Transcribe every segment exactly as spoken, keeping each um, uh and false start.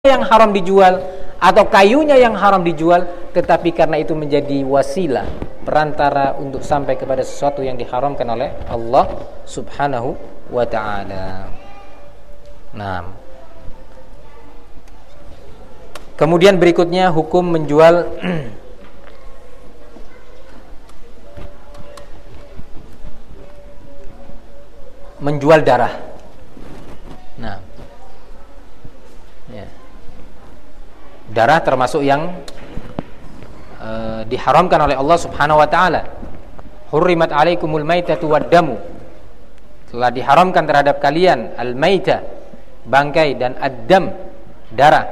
yang haram dijual atau kayunya yang haram dijual, tetapi karena itu menjadi wasilah perantara untuk sampai kepada sesuatu yang diharamkan oleh Allah Subhanahu wa ta'ala. Nah, kemudian berikutnya hukum menjual menjual darah. Nah, ya. Darah termasuk yang uh, diharamkan oleh Allah Subhanahu wa ta'ala. Hurrimat alaikumul maitatu waddamu, telah diharamkan terhadap kalian al-maita, bangkai, dan ad-dam, darah,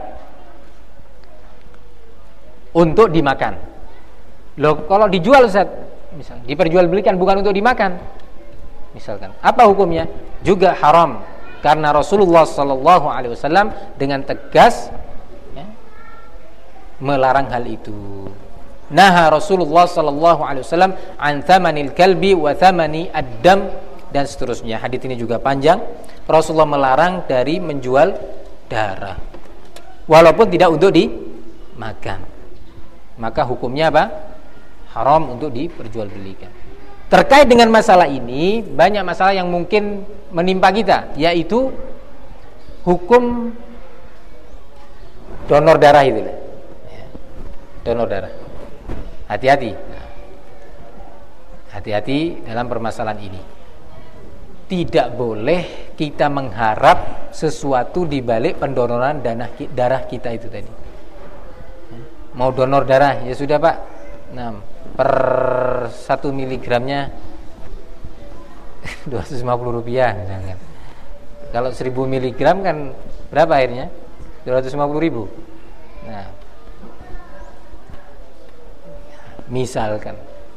untuk dimakan. Loh, kalau dijual Ustaz, misal diperjualbelikan bukan untuk dimakan, misalkan, apa hukumnya? Juga haram, karena Rasulullah sallallahu alaihi wasallam dengan tegas ya, melarang hal itu. Naha Rasulullah sallallahu alaihi wasallam an thamanil kalbi wa thamani ad-dam, dan seterusnya. Hadits ini juga panjang. Rasulullah melarang dari menjual darah walaupun tidak untuk dimakan. Maka hukumnya apa? Haram untuk diperjualbelikan. Terkait dengan masalah ini, banyak masalah yang mungkin menimpa kita, yaitu hukum donor darah itu. Donor darah. Hati-hati. Hati-hati dalam permasalahan ini. Tidak boleh kita mengharap sesuatu di balik pendonoran darah kita itu tadi. Mau donor darah, ya sudah Pak. Nah, per satu miligramnya dua ratus lima puluh rupiah misalkan. Kalau seribu miligram kan berapa akhirnya? dua ratus lima puluh ribu. Nah, misalkan,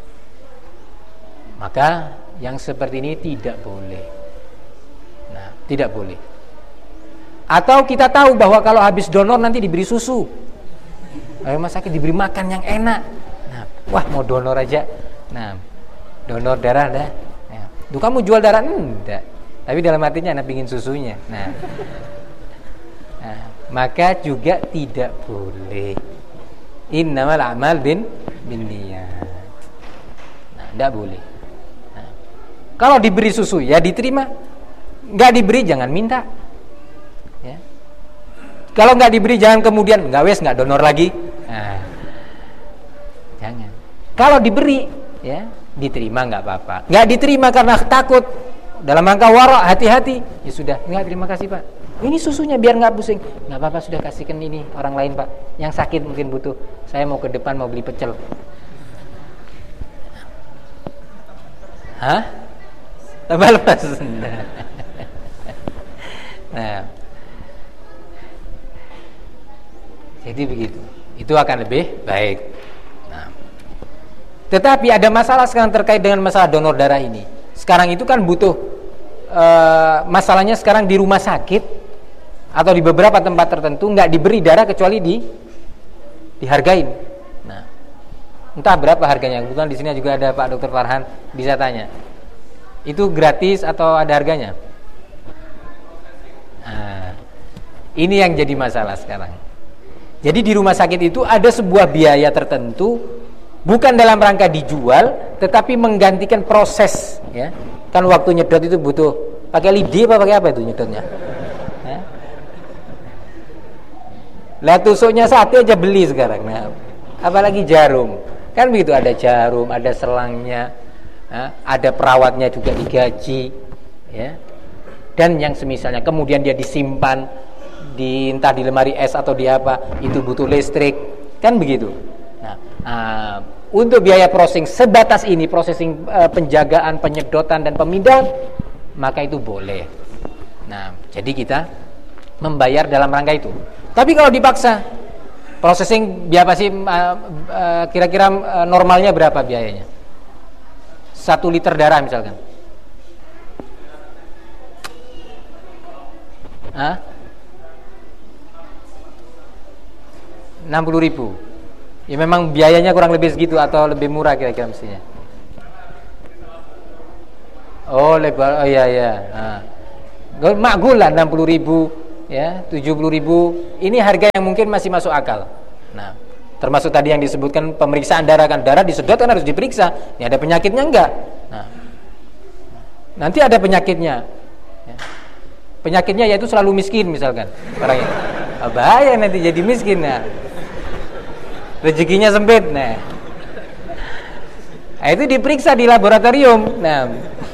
maka yang seperti ini tidak boleh. Nah, tidak boleh. Atau kita tahu bahwa kalau habis donor nanti diberi susu, rumah sakit diberi makan yang enak. Nah, wah mau donor aja. Nah, donor darah dah. Nah, tuh kamu jual darah enggak? Tapi dalam hatinya anak pingin susunya. Nah, nah, maka juga tidak boleh. Innamal a'mal bin binniyat. Nah, enggak boleh. Nah, kalau diberi susu ya diterima. Enggak diberi jangan minta. Ya. Kalau enggak diberi jangan kemudian enggak wes enggak donor lagi. Nah, jangan. Kalau diberi ya diterima enggak apa-apa. Enggak diterima karena takut, dalam rangka wara, hati-hati, ya sudah, enggak, terima kasih Pak, ini susunya biar enggak pusing. Enggak apa-apa, sudah kasihkan ini orang lain Pak, yang sakit mungkin butuh, saya mau ke depan mau beli pecel. Hah? Tambah lepas. Nah, jadi begitu, itu akan lebih baik. Nah, tetapi ada masalah sekarang terkait dengan masalah donor darah ini. Sekarang itu kan butuh e, masalahnya sekarang di rumah sakit atau di beberapa tempat tertentu nggak diberi darah kecuali di dihargain. Nah, entah berapa harganya. Kebetulan di sini juga ada Pak Dokter Farhan, bisa tanya. Itu gratis atau ada harganya? Nah, ini yang jadi masalah sekarang. Jadi di rumah sakit itu ada sebuah biaya tertentu, bukan dalam rangka dijual, tetapi menggantikan proses, ya. Kan waktu nyedot itu butuh pakai lidi apa pakai apa itu nyedotnya? Ya. Lah tusuknya satu aja beli sekarang. Nah, apalagi jarum. Kan begitu, ada jarum, ada selangnya, ya, ada perawatnya juga digaji, ya. Dan yang semisalnya, kemudian dia disimpan di entah di lemari es atau di apa, itu butuh listrik, kan begitu. Nah, uh, untuk biaya processing sebatas ini, processing uh, penjagaan, penyedotan dan pemindahan, maka itu boleh. Nah, jadi kita membayar dalam rangka itu. Tapi kalau dipaksa, processing berapa sih? Uh, uh, kira-kira uh, normalnya berapa biayanya? Satu liter darah misalkan. Hah? enam puluh ribu. Ya memang biayanya kurang lebih segitu atau lebih murah kira-kira mestinya. Oh, lebar. Oh iya iya. Nah. Makgul lah enam puluh ribu ya, tujuh puluh ribu. Ini harga yang mungkin masih masuk akal. Nah, termasuk tadi yang disebutkan pemeriksaan darah, kan darah disedot kan harus diperiksa. Ini ada penyakitnya enggak? Nah, nanti ada penyakitnya. Ya. Penyakitnya yaitu selalu miskin misalkan orangnya. Oh, bahaya nanti jadi miskin. Nah, rezekinya sempit. Nah, nah itu diperiksa di laboratorium. Nah,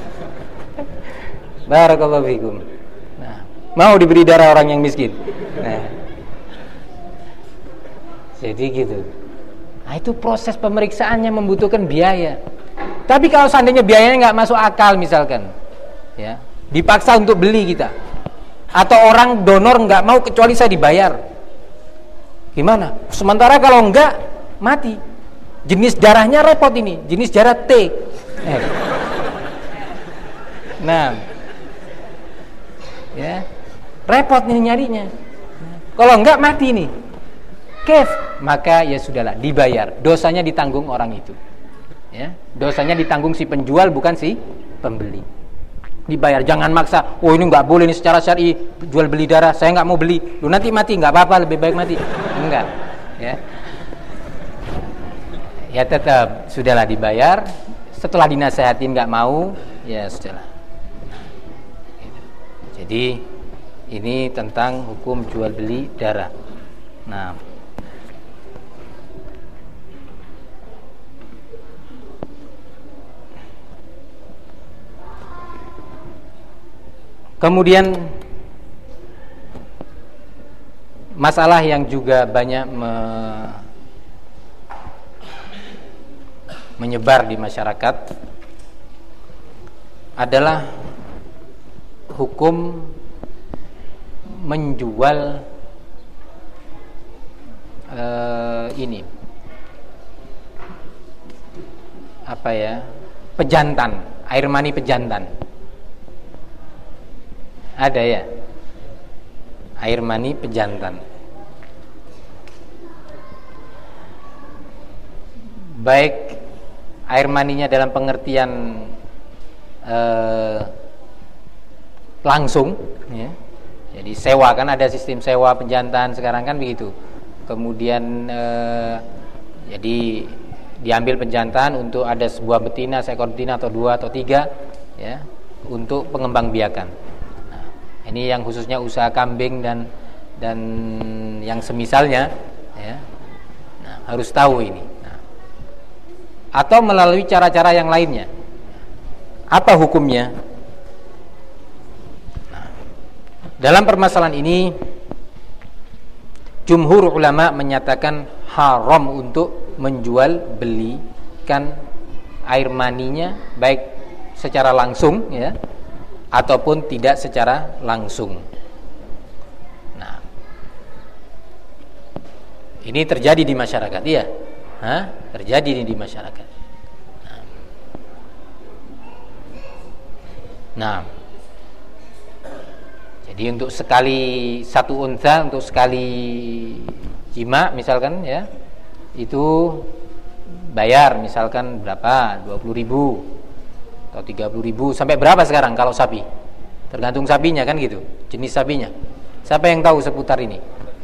barakallahu fikum. Nah, mau diberi darah orang yang miskin. Nah, jadi gitu. Nah, itu proses pemeriksaannya membutuhkan biaya. Tapi kalau seandainya biayanya nggak masuk akal misalkan, ya, dipaksa untuk beli kita, atau orang donor nggak mau kecuali saya dibayar, gimana? Sementara kalau enggak mati. Jenis darahnya repot ini, jenis darah T. Eh. Nah, ya, repot nih nyarinya. Kalau enggak mati nih. Kef, maka ya sudahlah, dibayar. Dosanya ditanggung orang itu. Ya, dosanya ditanggung si penjual bukan si pembeli. Dibayar, jangan maksa. Oh ini nggak boleh nih secara syar'i jual beli darah. Saya nggak mau beli. Lu nanti mati nggak apa-apa, lebih baik mati. Enggak. Ya. Ya tetap sudahlah dibayar. Setelah dinasehatin nggak mau, ya sudahlah. Jadi ini tentang hukum jual beli darah. Nah, kemudian masalah yang juga banyak me menyebar di masyarakat adalah hukum menjual uh, ini apa ya, pejantan, air mani pejantan. Ada ya, air mani pejantan. Baik air maninya dalam pengertian eh, langsung, ya. Jadi sewa, kan ada sistem sewa pejantan sekarang kan begitu. Kemudian eh, jadi diambil pejantan untuk ada sebuah betina, seekor betina atau dua atau tiga, ya, untuk pengembangbiakan. Nah, ini yang khususnya usaha kambing dan dan yang semisalnya, ya. Nah, harus tahu ini. Atau melalui cara-cara yang lainnya. Apa hukumnya? Nah, dalam permasalahan ini jumhur ulama menyatakan haram untuk menjual belikan air maninya baik secara langsung, ya, ataupun tidak secara langsung. Nah, ini terjadi di masyarakat, iya. Hah? Terjadi di masyarakat. Nah. nah, jadi untuk sekali satu unta, untuk sekali jima, misalkan, ya, itu bayar, misalkan berapa? dua puluh ribu atau tiga puluh ribu, sampai berapa sekarang kalau sapi? Tergantung sapinya kan gitu, jenis sapinya. Siapa yang tahu seputar ini?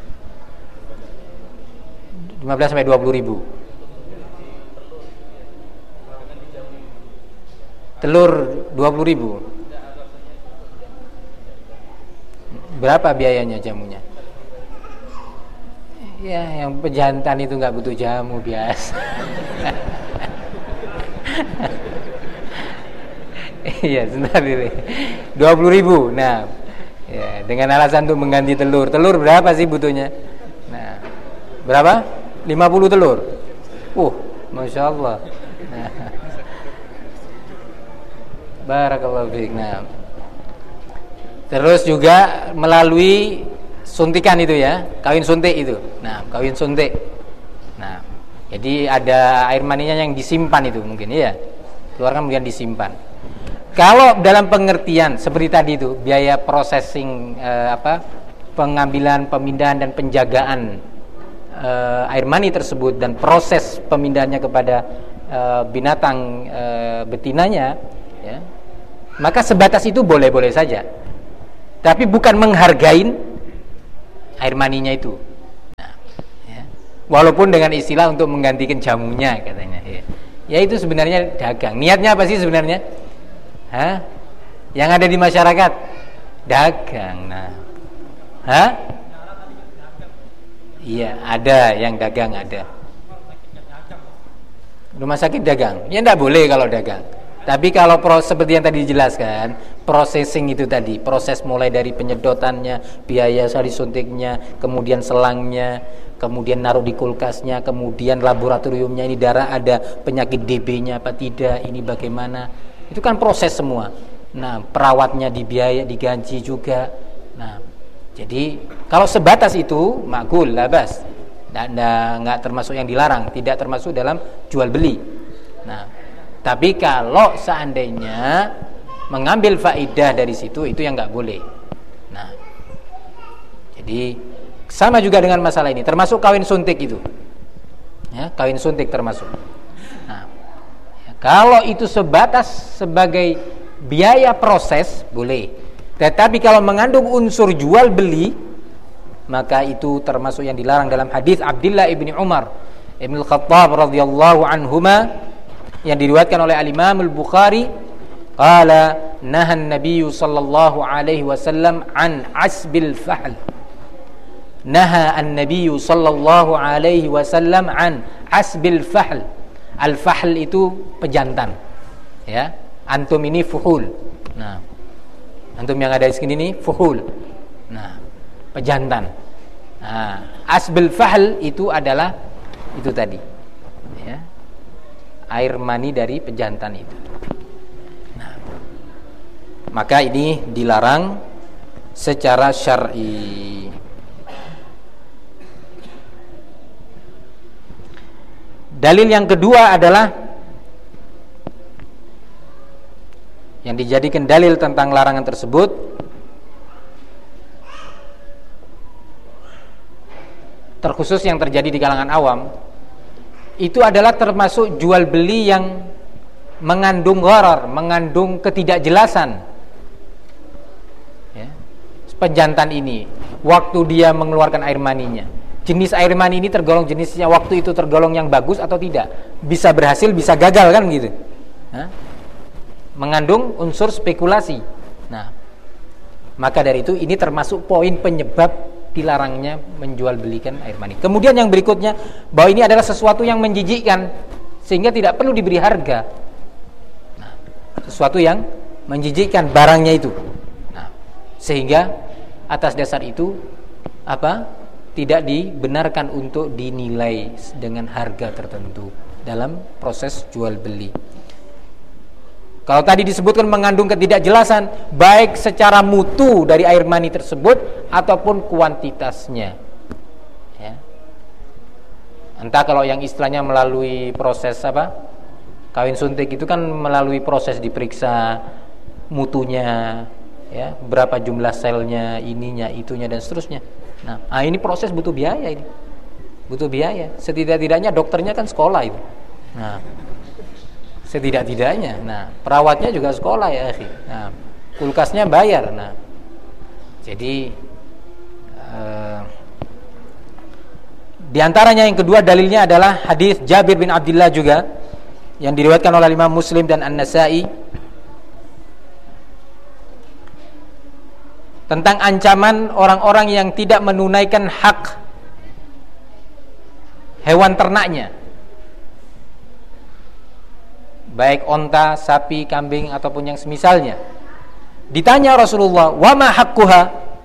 lima belas sampai dua puluh ribu. Telur dua puluh ribu. Berapa biayanya jamunya? Ya, yang pejantan itu nggak butuh jamu, biasa. Iya, sebentar ini. dua puluh ribu. Nah, ya, dengan alasan untuk mengganti telur. Telur berapa sih butuhnya? Nah, berapa? lima puluh telur. Uh, Masya Allah. Nah. Barakallahu fiik. Nah, terus juga melalui suntikan itu, ya, kawin suntik itu. Nah, kawin suntik. Nah, jadi ada air maninya yang disimpan itu mungkin, ya, keluarkan kemudian disimpan. Kalau dalam pengertian seperti tadi itu biaya processing, eh, apa, pengambilan, pemindahan dan penjagaan eh, air mani tersebut dan proses pemindahannya kepada eh, binatang eh, betinanya, ya, maka sebatas itu boleh-boleh saja. Tapi bukan menghargain air maninya itu. Nah, ya. Walaupun dengan istilah untuk menggantikan jamunya katanya. Ya. Ya itu sebenarnya dagang. Niatnya apa sih sebenarnya? Hah? Yang ada di masyarakat dagang. Nah, hah? Iya, ada yang dagang ada. Rumah sakit dagang, ya enggak boleh kalau dagang. Tapi kalau proses seperti yang tadi dijelaskan, processing itu tadi, proses mulai dari penyedotannya, biaya sari suntiknya, kemudian selangnya, kemudian naruh di kulkasnya, kemudian laboratoriumnya, ini darah ada penyakit D B-nya apa tidak, ini bagaimana, itu kan proses semua. Nah, perawatnya dibiaya, digaji juga. Nah, jadi kalau sebatas itu makul labas, nggak termasuk yang dilarang, tidak termasuk dalam jual beli. Nah, tapi kalau seandainya mengambil faidah dari situ, itu yang nggak boleh. Nah, jadi sama juga dengan masalah ini, termasuk kawin suntik itu, ya, kawin suntik termasuk. Nah, ya, kalau itu sebatas sebagai biaya proses boleh, tetapi kalau mengandung unsur jual beli, maka itu termasuk yang dilarang dalam hadis Abdullah ibni Umar ibn al-Khattab radhiyallahu anhuma yang diriwayatkan oleh al-Imam al-Bukhari, qala nahan Nabi sallallahu alaihi wasallam an asbil fahl. Naha an-Nabi sallallahu alaihi wasallam an asbil fahl. Al-fahl itu pejantan. Ya, antum ini fuhul. Nah, antum yang ada di sini ini fuhul. Nah, pejantan. Nah, asbil fahl itu adalah itu tadi, ya, air mani dari pejantan itu. Nah, maka ini dilarang secara syar'i. Dalil yang kedua adalah yang dijadikan dalil tentang larangan tersebut, terkhusus yang terjadi di kalangan awam, itu adalah termasuk jual beli yang mengandung gharar, mengandung ketidakjelasan. Ya. Pejantan ini, waktu dia mengeluarkan air maninya, jenis air mani ini tergolong jenisnya waktu itu tergolong yang bagus atau tidak, bisa berhasil, bisa gagal kan gitu. Hah? Mengandung unsur spekulasi. Nah, maka dari itu ini termasuk poin penyebab dilarangnya menjual belikan air mani. Kemudian yang berikutnya, bahwa ini adalah sesuatu yang menjijikkan sehingga tidak perlu diberi harga. Nah, sesuatu yang menjijikkan barangnya itu. Nah, sehingga atas dasar itu apa? Tidak dibenarkan untuk dinilai dengan harga tertentu dalam proses jual beli. Kalau tadi disebutkan mengandung ketidakjelasan, baik secara mutu dari air mani tersebut ataupun kuantitasnya, ya. Entah kalau yang istilahnya melalui proses apa, kawin suntik itu kan melalui proses diperiksa mutunya, ya, berapa jumlah selnya, ininya, itunya dan seterusnya. Nah, ah, ini proses butuh biaya ini, butuh biaya. Setidak-tidaknya dokternya kan sekolah itu. Nah, setidak-tidaknya, nah perawatnya juga sekolah ya, akhi. Nah, kulkasnya bayar. Nah, jadi uh, di antaranya yang kedua dalilnya adalah hadis Jabir bin Abdullah juga yang diriwayatkan oleh Imam Muslim dan An-Nasa'i tentang ancaman orang-orang yang tidak menunaikan hak hewan ternaknya, baik onta, sapi, kambing ataupun yang semisalnya. Ditanya Rasulullah, "Wa ma haqquha?"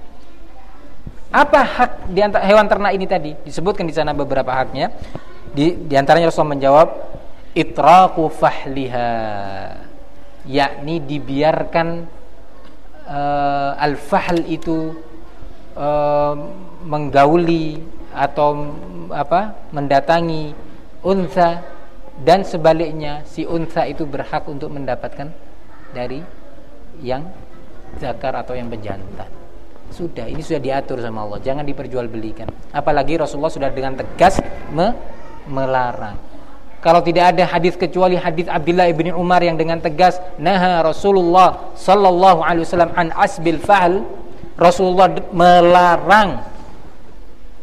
Apa hak di antara hewan ternak ini tadi? Disebutkan di sana beberapa haknya. Di, di antaranya Rasulullah menjawab, "Itraqu fahliha." Yakni dibiarkan uh, al-fahl itu uh, menggauli atau apa? mendatangi unsa, dan sebaliknya si unsa itu berhak untuk mendapatkan dari yang zakar atau yang pejantan. Sudah, ini sudah diatur sama Allah, jangan diperjualbelikan. Apalagi Rasulullah sudah dengan tegas me- melarang. Kalau tidak ada hadis kecuali hadis Abdullah ibni Umar yang dengan tegas naha Rasulullah sallallahu alaihi wasallam an asbil fahl, Rasulullah melarang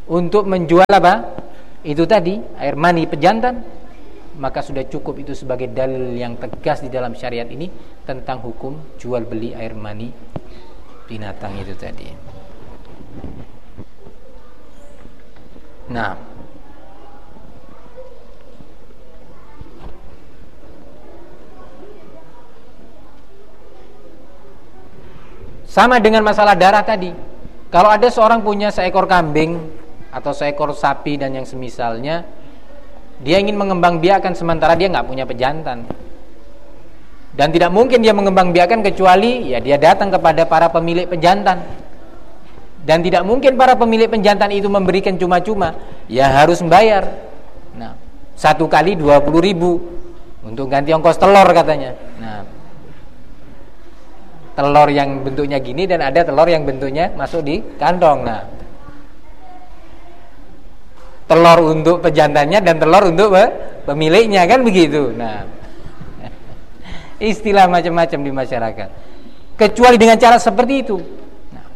untuk menjual apa? Itu tadi, air mani pejantan, maka sudah cukup itu sebagai dalil yang tegas di dalam syariat ini tentang hukum jual beli air mani binatang itu tadi. Nah, sama dengan masalah darah tadi. Kalau ada seorang punya seekor kambing atau seekor sapi dan yang semisalnya, dia ingin mengembangbiakan sementara dia nggak punya pejantan, dan tidak mungkin dia mengembangbiakan kecuali ya dia datang kepada para pemilik pejantan, dan tidak mungkin para pemilik pejantan itu memberikan cuma-cuma, ya harus membayar. Nah, satu kali dua puluh ribu untuk ganti ongkos telur katanya. Nah, telur yang bentuknya gini dan ada telur yang bentuknya masuk di kantong. Nah, telur untuk pejantannya dan telur untuk pemiliknya, kan begitu. Nah, istilah macam-macam di masyarakat. Kecuali dengan cara seperti itu. Nah,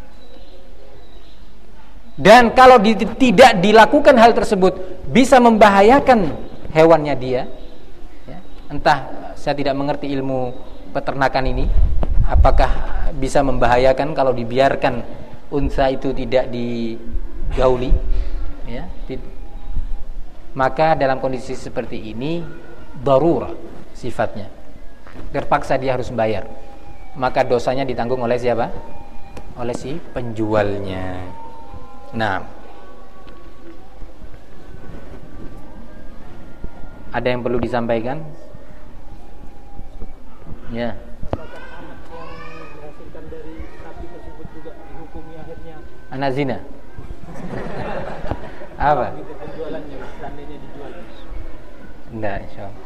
dan kalau di, tidak dilakukan hal tersebut bisa membahayakan hewannya dia. Ya, entah, saya tidak mengerti ilmu peternakan ini. Apakah bisa membahayakan kalau dibiarkan unsa itu tidak digauli? Ya, maka dalam kondisi seperti ini darurah sifatnya, terpaksa dia harus bayar, maka dosanya ditanggung oleh siapa? Oleh si penjualnya. Nah, ada yang perlu disampaikan? Ya. Anak zina. Apa? Enggak, insyaallah.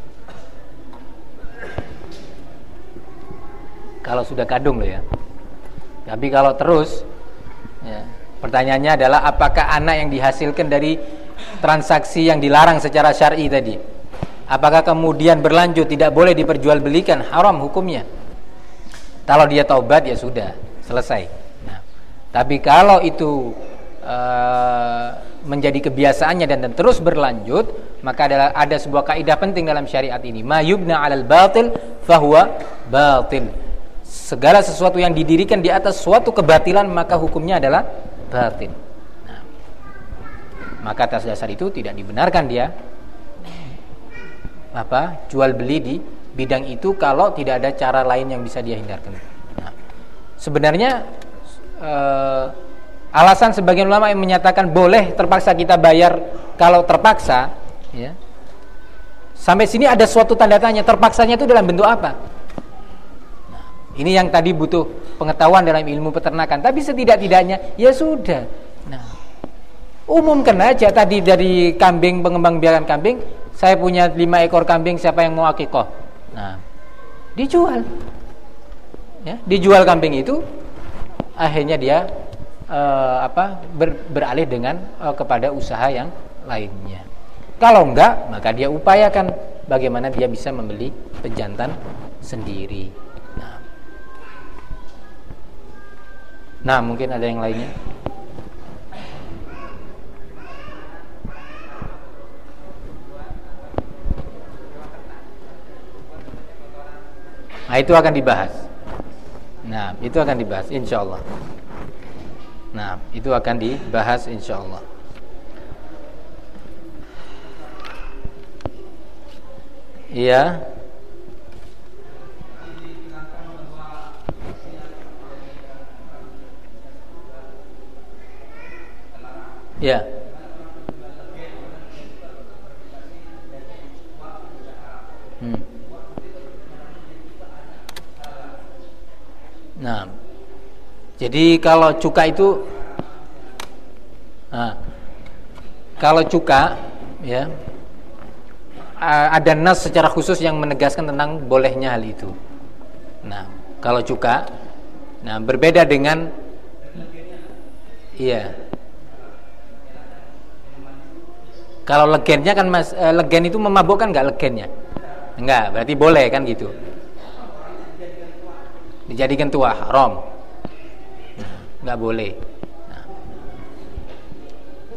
Kalau sudah kadung loh ya. Tapi kalau terus ya, pertanyaannya adalah apakah anak yang dihasilkan dari transaksi yang dilarang secara syar'i tadi, apakah kemudian berlanjut tidak boleh diperjualbelikan, haram hukumnya? Kalau dia taubat ya sudah, selesai. Tapi kalau itu uh, menjadi kebiasaannya dan, dan terus berlanjut, maka adalah ada sebuah kaidah penting dalam syariat ini. Ma yubna 'alal batil fahuwa batil. Segala sesuatu yang didirikan di atas suatu kebatilan maka hukumnya adalah batil. Nah, maka atas dasar itu tidak dibenarkan dia apa jual beli di bidang itu kalau tidak ada cara lain yang bisa dia hindarkan. Nah, sebenarnya Uh, alasan sebagian ulama yang menyatakan boleh terpaksa kita bayar kalau terpaksa, ya. Sampai sini ada suatu tanda tanya, terpaksanya itu dalam bentuk apa? Nah, ini yang tadi butuh pengetahuan dalam ilmu peternakan. Tapi setidak-tidaknya ya sudah. Nah, umumkan aja tadi dari kambing, pengembang biakan kambing, saya punya lima ekor kambing, siapa yang mau akikoh? Nah, dijual. Ya, dijual kambing itu. Akhirnya dia uh, apa ber, beralih dengan uh, kepada usaha yang lainnya. Kalau enggak, maka dia upayakan bagaimana dia bisa membeli pejantan sendiri. Nah, nah mungkin ada yang lainnya. Nah, itu akan dibahas. Nah, itu akan dibahas insyaallah. Nah, itu akan dibahas insyaallah. Iya. Ya. Hmm. Nah, jadi kalau cuka itu, nah, kalau cuka, ya, ada nas secara khusus yang menegaskan tentang bolehnya hal itu. Nah, kalau cuka, nah berbeda dengan, iya. Kalau legennya kan mas, eh, legen itu memabukkan nggak legennya? Enggak, berarti boleh kan gitu. Dijadikan tuah haram, nah, nggak boleh. Nah.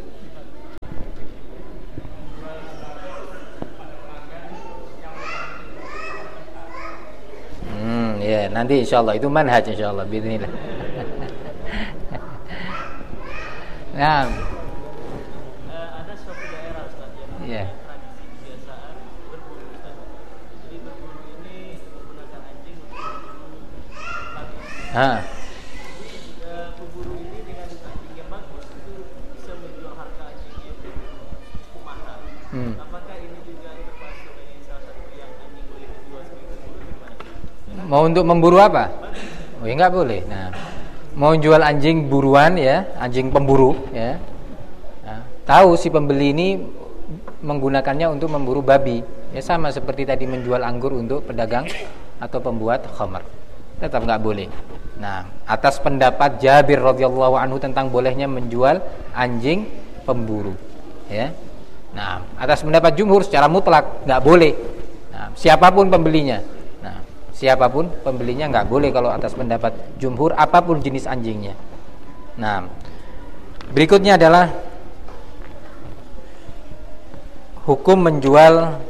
nanti insyaallah itu manhaj insyaallah bismillah. Nah, ada suatu daerah Ustaz yang ya. tradisi kebiasaan berburu Ustaz. Jadi berburu ini menggunakan anjing untuk berburu lagi. Ah. Jadi pemburu ini dengan anjing yang bagus itu bisa menjual harga anjing yang cukup mahal. Hmm. Apakah ini juga termasuk sebagai salah satu yang anjing boleh dijual sebagai berburu gimana? Mau untuk memburu apa? Oh ya nggak boleh. Nah, mau jual anjing buruan ya, anjing pemburu ya. Nah, tahu si pembeli ini menggunakannya untuk memburu babi. Ya sama seperti tadi menjual anggur untuk pedagang atau pembuat khamar. Tetap nggak boleh. Nah, atas pendapat Jabir radhiyallahu anhu tentang bolehnya menjual anjing pemburu, ya. Nah, atas pendapat jumhur secara mutlak nggak boleh. Nah, siapapun pembelinya. Nah, siapapun pembelinya nggak boleh kalau atas pendapat jumhur apapun jenis anjingnya. Nah, berikutnya adalah hukum menjual